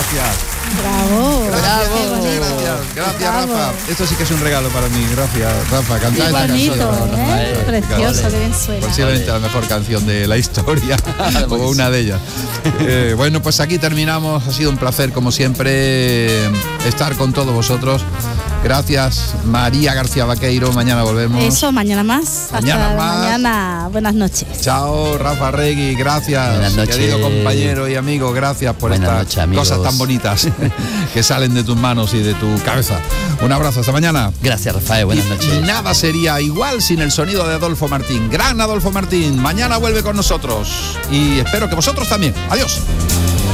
gracias. Bravo. Gracias, Rafa. Esto sí que es un regalo para mí. Gracias, Rafa. Cantar esta bonito, canción. precioso, que bien suena. Posiblemente la mejor canción de la historia, o una de ellas. Bueno, pues aquí terminamos. Ha sido un placer, como siempre, estar con todos vosotros. Gracias, María García Vaqueiro. Mañana volvemos. Eso, mañana más. Mañana Hasta más. mañana. Buenas noches. Chao, Rafa Regui. Gracias. Buenas noches. Querido compañero y amigo, gracias por Buenas estas noches, amigos. cosas tan bonitas que salen de tus manos y de tu cabeza. Un abrazo, hasta mañana. Gracias, Rafael, buenas noches. Y nada sería igual sin el sonido de Adolfo Martín. Gran Adolfo Martín. Mañana vuelve con nosotros. Y espero que vosotros también. Adiós.